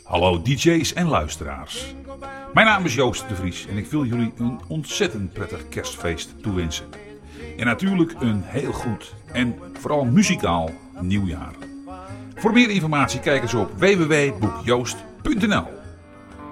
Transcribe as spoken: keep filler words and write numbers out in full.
Hallo D J's en luisteraars. Mijn naam is Joost de Vries en ik wil jullie een ontzettend prettig kerstfeest toewensen. En natuurlijk een heel goed en vooral muzikaal nieuwjaar. Voor meer informatie kijk eens op w w w punt boek joost punt n l.